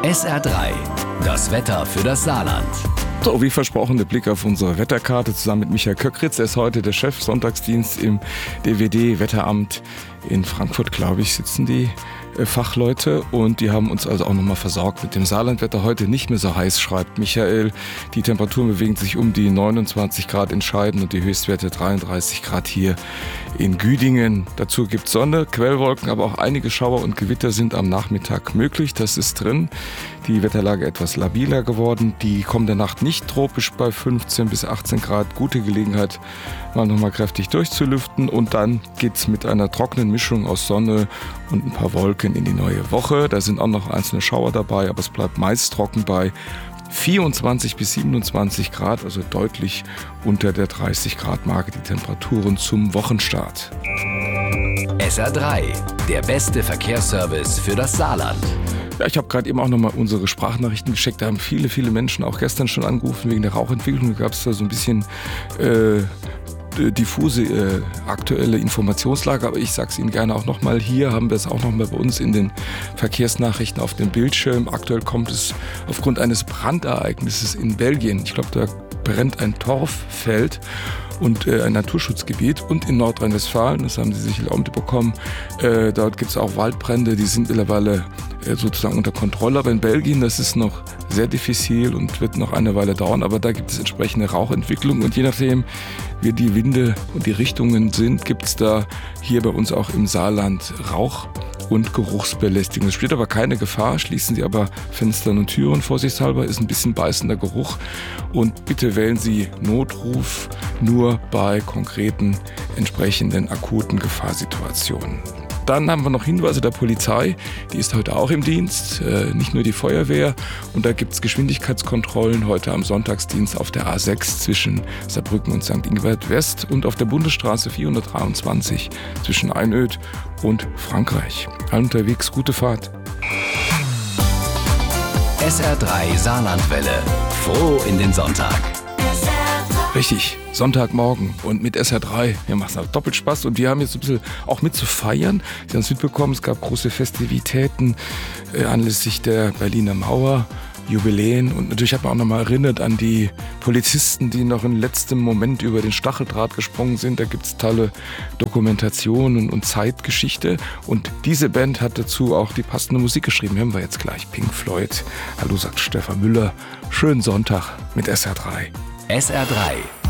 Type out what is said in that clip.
SR3, das Wetter für das Saarland. So, wie versprochen, der Blick auf unsere Wetterkarte zusammen mit Michael Köckritz. Er ist heute der Chef Sonntagsdienst im DWD-Wetteramt in Frankfurt, glaube ich, sitzen die Fachleute. Und die haben uns also auch nochmal versorgt mit dem Saarlandwetter. Heute nicht mehr so heiß, schreibt Michael. Die Temperaturen bewegen sich um die 29 Grad entscheidend und die Höchstwerte 33 Grad hier in Güdingen. Dazu gibt es Sonne, Quellwolken, aber auch einige Schauer und Gewitter sind am Nachmittag möglich. Das ist drin. Die Wetterlage etwas labiler geworden. Die kommende Nacht nicht tropisch bei 15 bis 18 Grad. Gute Gelegenheit, mal nochmal kräftig durchzulüften. Und dann geht's mit einer trockenen Mischung aus Sonne und ein paar Wolken in die neue Woche. Da sind auch noch einzelne Schauer dabei, aber es bleibt meist trocken bei 24 bis 27 Grad, also deutlich unter der 30 Grad Marke die Temperaturen zum Wochenstart. SR3, der beste Verkehrsservice für das Saarland. Ja, ich habe gerade eben auch nochmal unsere Sprachnachrichten gecheckt. Da haben viele Menschen auch gestern schon angerufen wegen der Rauchentwicklung. Da gab es da so ein bisschen diffuse aktuelle Informationslage, aber ich sage es Ihnen gerne auch nochmal. Hier haben wir es auch nochmal bei uns in den Verkehrsnachrichten auf dem Bildschirm. Aktuell kommt es aufgrund eines Brandereignisses in Belgien. Ich glaube, da brennt ein Torffeld und ein Naturschutzgebiet, und in Nordrhein-Westfalen, das haben Sie sicher auch mitbekommen, dort gibt es auch Waldbrände, die sind mittlerweile sozusagen unter Kontrolle, aber in Belgien, das ist noch sehr diffizil und wird noch eine Weile dauern, aber da gibt es entsprechende Rauchentwicklung, und je nachdem, wie die Winde und die Richtungen sind, gibt es da hier bei uns auch im Saarland Rauch- und Geruchsbelästigung. Es spielt aber keine Gefahr, schließen Sie aber Fenster und Türen vorsichtshalber, ist ein bisschen beißender Geruch, und bitte wählen Sie Notruf nur bei konkreten, entsprechenden akuten Gefahrsituationen. Dann haben wir noch Hinweise der Polizei, die ist heute auch im Dienst, nicht nur die Feuerwehr. Und da gibt es Geschwindigkeitskontrollen heute am Sonntagsdienst auf der A6 zwischen Saarbrücken und St. Ingbert West und auf der Bundesstraße 423 zwischen Einöd und Frankreich. Allen unterwegs, gute Fahrt. SR3 Saarlandwelle. Froh in den Sonntag. Richtig, Sonntagmorgen und mit SR3, wir machen es doppelt Spaß, und wir haben jetzt ein bisschen auch mit zu feiern. Sie haben es mitbekommen, es gab große Festivitäten anlässlich der Berliner Mauer, Jubiläen, und natürlich hat man auch nochmal erinnert an die Polizisten, die noch im letzten Moment über den Stacheldraht gesprungen sind. Da gibt es tolle Dokumentationen und Zeitgeschichte, und diese Band hat dazu auch die passende Musik geschrieben. Hören wir jetzt gleich Pink Floyd. Hallo, sagt Stefan Müller. Schönen Sonntag mit SR3. SR3,